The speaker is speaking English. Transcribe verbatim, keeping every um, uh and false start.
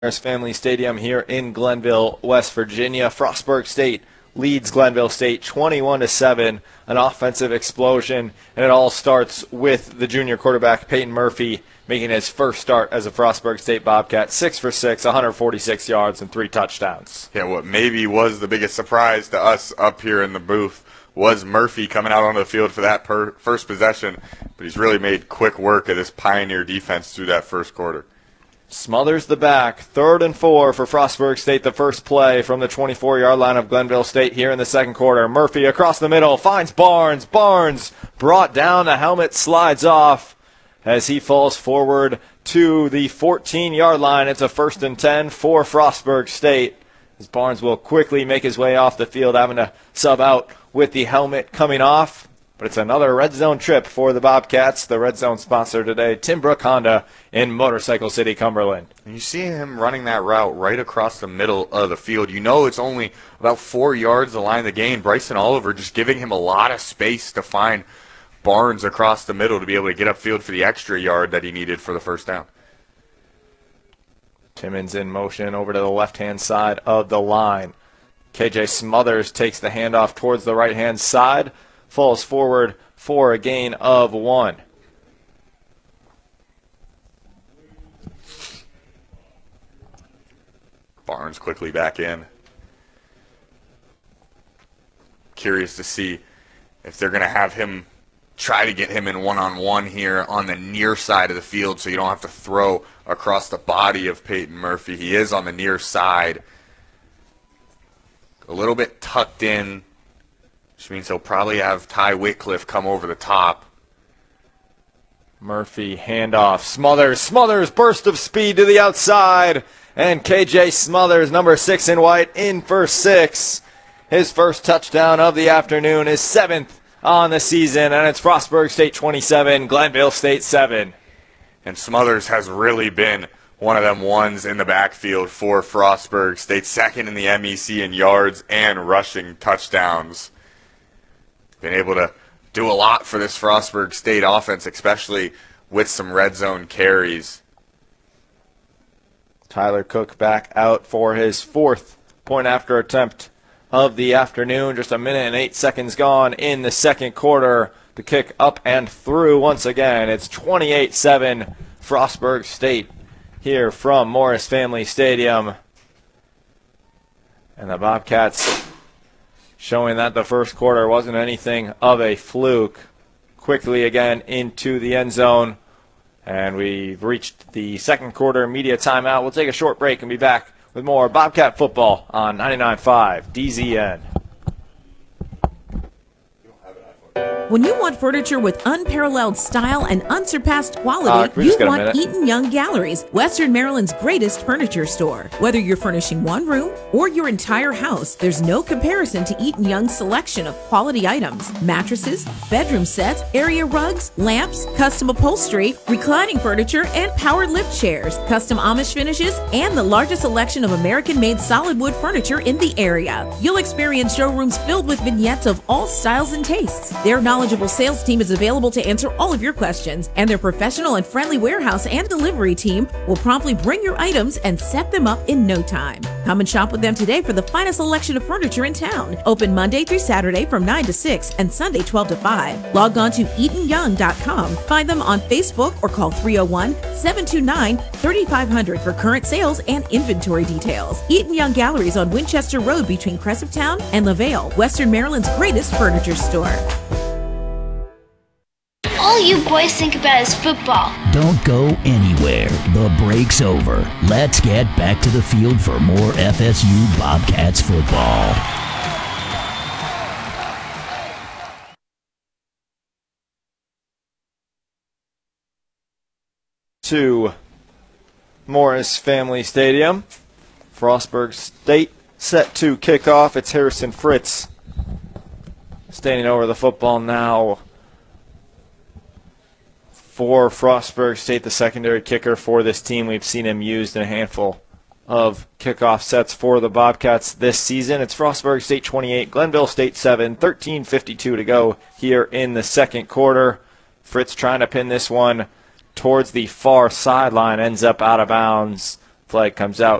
Family Stadium here in Glenville, West Virginia. Frostburg State leads Glenville State twenty-one to seven, an offensive explosion, and it all starts with the junior quarterback Peyton Murphy making his first start as a Frostburg State Bobcat, six for six, one hundred forty-six yards and three touchdowns. Yeah, what maybe was the biggest surprise to us up here in the booth was Murphy coming out onto the field for that per first possession, but he's really made quick work of this Pioneer defense through that first quarter. Smothers the back, third and four for Frostburg State, the first play from the twenty-four-yard line of Glenville State here in the second quarter. Murphy across the middle, finds Barnes. Barnes brought down, the helmet slides off as he falls forward to the fourteen-yard line. It's a first and ten for Frostburg State, as Barnes will quickly make his way off the field, having to sub out with the helmet coming off. But it's another red zone trip for the Bobcats. The red zone sponsor today, Timbrook Honda in Motorcycle City, Cumberland. And you see him running that route right across the middle of the field. You know it's only about four yards the line of the gain. Bryson Oliver just giving him a lot of space to find Barnes across the middle to be able to get upfield for the extra yard that he needed for the first down. Timmons in motion over to the left-hand side of the line. K J Smothers takes the handoff towards the right-hand side, falls forward for a gain of one. Barnes quickly back in. Curious to see if they're going to have him try to get him in one-on-one here on the near side of the field so you don't have to throw across the body of Peyton Murphy. He is on the near side. A little bit tucked in, which means he'll probably have Ty Whitcliffe come over the top. Murphy handoff. Smothers. Smothers burst of speed to the outside. And K J Smothers, number six in white, in for six. His first touchdown of the afternoon, his seventh on the season. And it's Frostburg State twenty-seven, Glenville State seven. And Smothers has really been one of them ones in the backfield for Frostburg State, second in the M E C in yards and rushing touchdowns. Been able to do a lot for this Frostburg State offense, especially with some red zone carries. Tyler Cook back out for his fourth point after attempt of the afternoon. Just a minute and eight seconds gone in the second quarter. The kick up and through once again. It's twenty-eight seven Frostburg State here from Morris Family Stadium. And the Bobcats showing that the first quarter wasn't anything of a fluke. Quickly again into the end zone. And we've reached the second quarter media timeout. We'll take a short break and be back with more Bobcat football on ninety-nine point five D Z N. When you want furniture with unparalleled style and unsurpassed quality, uh, you want Eaton Young Galleries, Western Maryland's greatest furniture store. Whether you're furnishing one room or your entire house, there's no comparison to Eaton Young's selection of quality items: mattresses, bedroom sets, area rugs, lamps, custom upholstery, reclining furniture, and power lift chairs, custom Amish finishes, and the largest selection of American-made solid wood furniture in the area. You'll experience showrooms filled with vignettes of all styles and tastes. Their knowledgeable sales team is available to answer all of your questions, and their professional and friendly warehouse and delivery team will promptly bring your items and set them up in no time. Come and shop with them today for the finest selection of furniture in town. Open Monday through Saturday from nine to six and Sunday twelve to five. Log on to eaton young dot com. Find them on Facebook or call three oh one, seven two nine, three five zero zero for current sales and inventory details. Eaton Young Galleries on Winchester Road between Cresaptown and LaVale, Western Maryland's greatest furniture store. All you boys think about is football. Don't go anywhere. The break's over. Let's get back to the field for more F S U Bobcats football. To Morris Family Stadium. Frostburg State set to kick off. It's Harrison Fritz standing over the football now for Frostburg State, the secondary kicker for this team. We've seen him used in a handful of kickoff sets for the Bobcats this season. It's Frostburg State twenty-eight, Glenville State seven, thirteen fifty-two to go here in the second quarter. Fritz trying to pin this one towards the far sideline, ends up out of bounds Flag comes out.